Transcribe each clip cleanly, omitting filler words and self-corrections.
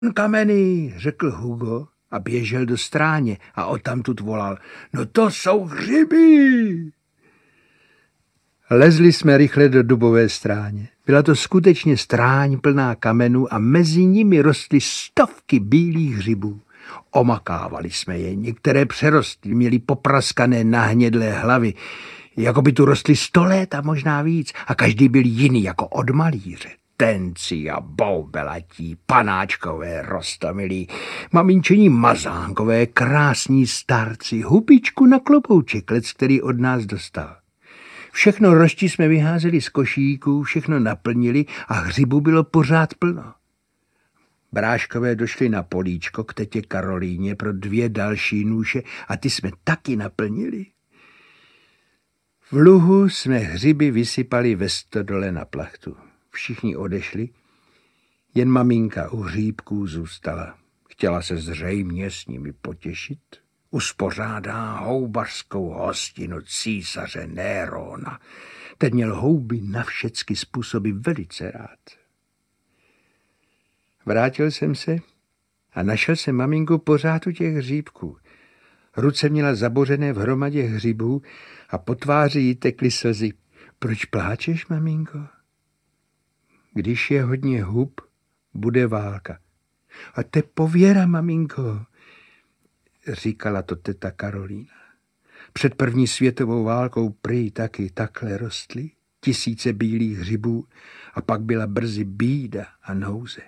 Kameny, řekl Hugo a běžel do stráně a odtamtud volal. No to jsou hřiby! Lezli jsme rychle do dubové stráně. Byla to skutečně stráň plná kamenů a mezi nimi rostly stovky bílých hřibů. Omakávali jsme je, některé přerostly, měly popraskané nahnědlé hlavy, jako by tu rostly 100 let a možná víc, a každý byl jiný, jako od malíře. Tenci a boubelatí, panáčkové rostomilí, maminčení mazánkové, krásní starci, hubičku na klobouček, lec, který od nás dostal. Všechno roští jsme vyházeli z košíků, všechno naplnili a hřibu bylo pořád plno. Bráškové došli na políčko k tetě Karolíně pro 2 další nůše a ty jsme taky naplnili. V luhu jsme hřiby vysypali ve stodole na plachtu. Všichni odešli, jen maminka u hříbků zůstala. Chtěla se zřejmě s nimi potěšit. Uspořádá houbařskou hostinu císaře Nérona. Ten měl houby na všecky způsoby velice rád. Vrátil jsem se a našel jsem maminku pořád u těch hříbků. Ruce měla zabořené v hromadě hřibů a po tváři jí tekly slzy. Proč pláčeš, maminko? Když je hodně hub, bude válka. A to je pověra, maminko, říkala to teta Karolína. Před první světovou válkou prý taky takhle rostly 1000 bílých hřibů a pak byla brzy bída a nouze.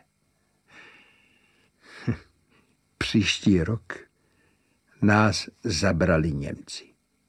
Příští rok nás zabrali Němci.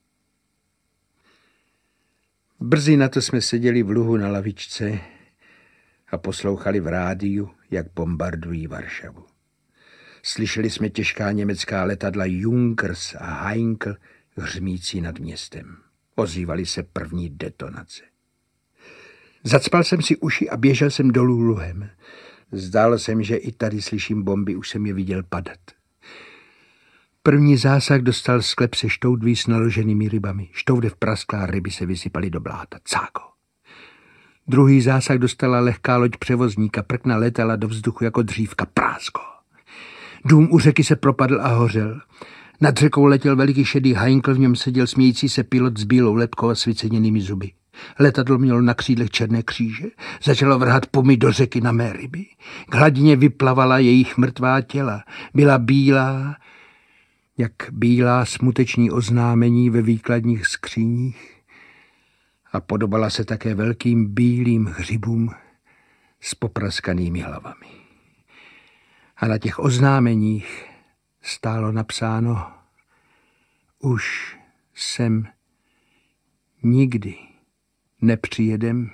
Brzy na to jsme seděli v luhu na lavičce a poslouchali v rádiu, jak bombardují Varšavu. Slyšeli jsme těžká německá letadla Junkers a Heinkel hřmící nad městem. Ozývaly se první detonace. Zacpal jsem si uši a běžel jsem dolů luhem. Zdálo se mi, že i tady slyším bomby, už jsem je viděl padat. První zásah dostal sklep se štoudví s naloženými rybami. Štoudev prasklá, ryby se vysypaly do bláta. Cáko. Druhý zásah dostala lehká loď převozníka, prkna letala do vzduchu jako dřívka. Prásko. Dům u řeky se propadl a hořel. Nad řekou letěl veliký šedý Heinkel, v něm seděl smějící se pilot s bílou lebkou a svíceněnými zuby. Letadlo mělo na křídlech černé kříže, začalo vrhat pumy do řeky na mé ryby. K hladině vyplavala jejich mrtvá těla. Byla bílá, jak bílá smuteční oznámení ve výkladních skříních a podobala se také velkým bílým hřibům s popraskanými hlavami. A na těch oznámeních stálo napsáno: už sem nikdy nepřijedem,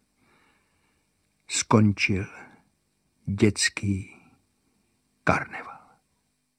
skončil dětský karneval.